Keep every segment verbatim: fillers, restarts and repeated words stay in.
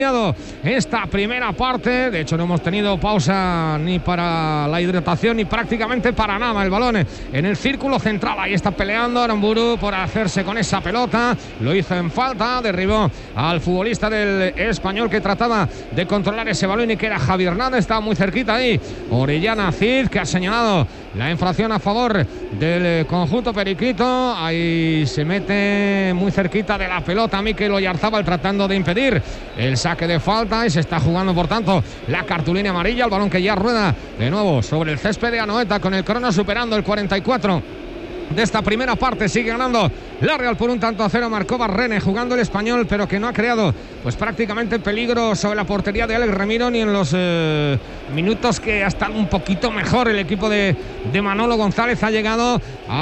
esta primera parte. De hecho no hemos tenido pausa ni para la hidratación ni prácticamente para nada. El balón en el círculo central, ahí está peleando Aramburu por hacerse con esa pelota, lo hizo en falta, derribó al futbolista del Español que trataba de controlar ese balón y que era Javi Hernández. Estaba muy cerquita ahí Orellana Cid, que ha señalado la infracción a favor del conjunto periquito. Ahí se mete muy cerquita de la pelota Mikel Oyarzábal tratando de impedir el saque de falta, y se está jugando por tanto la cartulina amarilla. El balón que ya rueda de nuevo sobre el césped de Anoeta, con el crono superando el cuarenta y cuatro de esta primera parte. Sigue ganando la Real por un tanto a cero. Marcó Barrene jugando el Español, pero que no ha creado pues prácticamente peligro sobre la portería de Alex Remiro, ni en los eh, minutos que ha estado un poquito mejor el equipo de, de Manolo González. Ha llegado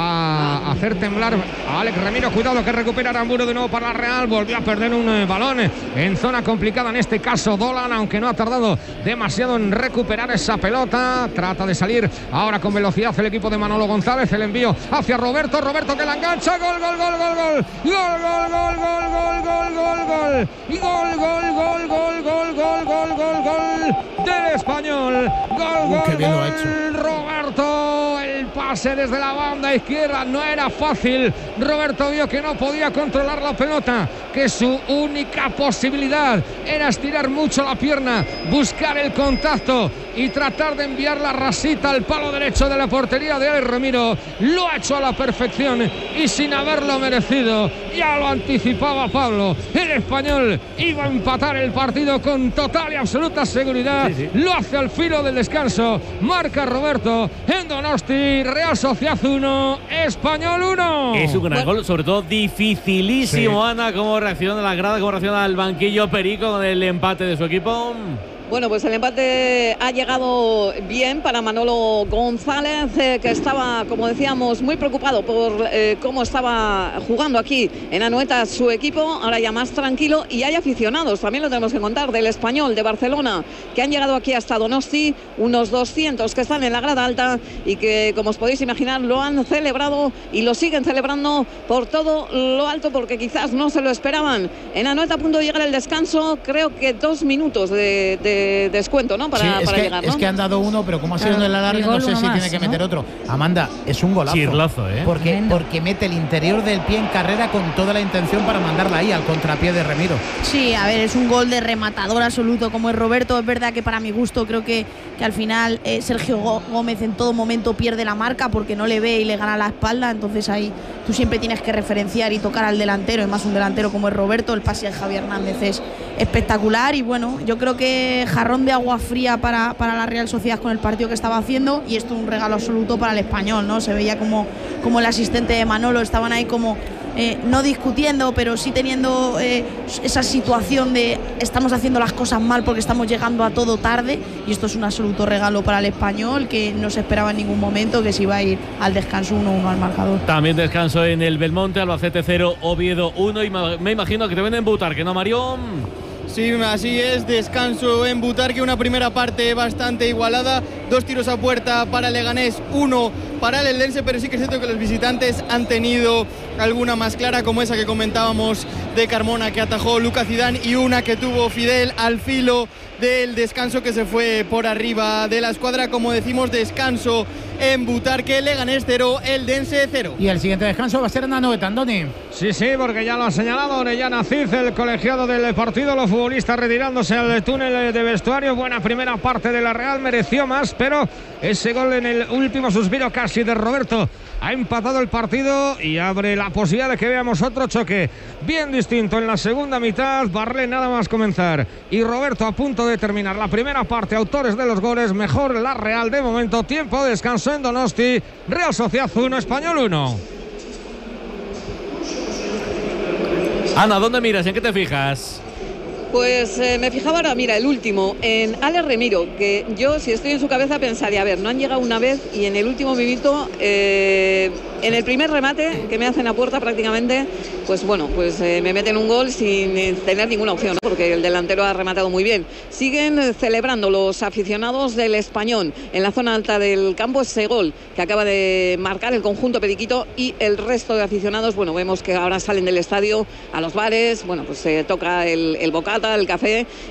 a hacer temblar a Alex Remiro. Cuidado que recupera Aramburu de nuevo para la Real. Volvió a perder un eh, balón en zona complicada, en este caso Dolan, aunque no ha tardado demasiado en recuperar esa pelota. Trata de salir ahora con velocidad el equipo de Manolo González. El envío hacia Roberto, Roberto que la engancha, gol, gol, gol, gol, gol, gol, gol, gol, gol, gol, gol, gol, gol, y gol, gol, gol, gol, gol, gol, gol, gol, gol del Español, gol, gol, gol, Roberto, el pase desde la banda izquierda no era fácil. Roberto vio que no podía controlar la pelota, que su única posibilidad era estirar mucho la pierna, buscar el contacto y tratar de enviar la rasita al palo derecho de la portería de Alex Remiro. Lo ha hecho a la perfección y sin haberlo merecido. Ya lo anticipaba Pablo. El Español iba a empatar el partido con total y absoluta seguridad. Sí, sí. Lo hace al filo del descanso. Marca Roberto en Donosti. Real Sociedad uno, Español uno. Es un gran gol, sobre todo dificilísimo. Sí. Ana, cómo reacciona la grada, cómo reacciona el banquillo perico con el empate de su equipo. Bueno, pues el empate ha llegado bien para Manolo González, eh, que estaba, como decíamos, muy preocupado por eh, cómo estaba jugando aquí en Anoeta su equipo. Ahora ya más tranquilo, y hay aficionados, también lo tenemos que contar, del Español de Barcelona, que han llegado aquí hasta Donosti, unos doscientos que están en la grada alta y que, como os podéis imaginar, lo han celebrado y lo siguen celebrando por todo lo alto, porque quizás no se lo esperaban. En Anoeta a punto de llegar el descanso, creo que dos minutos de, de descuento, ¿no? Para, sí, es para que, llegar, ¿no? Es que han dado uno, pero como ha sido claro, en el alargue, no sé si más, tiene que meter ¿no? otro. Amanda, es un golazo. Chirlazo, ¿eh? Porque, porque mete el interior del pie en carrera con toda la intención para mandarla ahí al contrapié de Remiro. Sí, a ver, es un gol de rematador absoluto como es Roberto. Es verdad que para mi gusto creo que, que al final eh, Sergio Gómez en todo momento pierde la marca porque no le ve y le gana la espalda. Entonces ahí tú siempre tienes que referenciar y tocar al delantero, es más un delantero como es Roberto. El pase de Javi Hernández es espectacular y bueno, yo creo que jarrón de agua fría para, para la Real Sociedad con el partido que estaba haciendo, y esto es un regalo absoluto para el Español, ¿no? Se veía como, como el asistente de Manolo estaban ahí como eh, no discutiendo, pero sí teniendo eh, esa situación de estamos haciendo las cosas mal porque estamos llegando a todo tarde, y esto es un absoluto regalo para el Español, que no se esperaba en ningún momento que se iba a ir al descanso uno uno al marcador. También descanso en el Belmonte, Albacete cero, Oviedo uno, y me imagino que te ven en Butarque, ¿no, Mario? Sí, así es, descanso en Butarque, una primera parte bastante igualada, dos tiros a puerta para Leganés, uno para el Eldense, pero sí que es cierto que los visitantes han tenido alguna más clara, como esa que comentábamos de Carmona que atajó Lucas Zidane, y una que tuvo Fidel al filo del descanso que se fue por arriba de la escuadra. Como decimos, descanso en Butarque, Leganés cero, Eldense cero. Y el siguiente descanso va a ser en Anoeta, Andoni. Sí, sí, porque ya lo ha señalado Orellana Cid, el colegiado del partido, los futbolistas retirándose al túnel de vestuario. Buena primera parte de la Real, mereció más, pero ese gol en el último suspiro casi de Roberto ha empatado el partido y abre la posibilidad de que veamos otro choque bien distinto en la segunda mitad. Barré nada más comenzar y Roberto a punto de terminar la primera parte, autores de los goles. Mejor la Real de momento. Tiempo de descanso en Donosti. Real Sociedad uno, Español uno. Ana, ¿dónde miras? ¿En qué te fijas? Pues eh, me fijaba ahora, mira, el último, en Alex Remiro, que yo, si estoy en su cabeza, pensaría, a ver, no han llegado una vez y en el último minuto, eh, en el primer remate que me hacen a puerta prácticamente, pues bueno, pues eh, me meten un gol sin eh, tener ninguna opción, ¿no? Porque el delantero ha rematado muy bien. Siguen eh, celebrando los aficionados del Español en la zona alta del campo ese gol que acaba de marcar el conjunto periquito, y el resto de aficionados, bueno, vemos que ahora salen del estadio a los bares, bueno, pues se eh, toca el, el bocata, el café,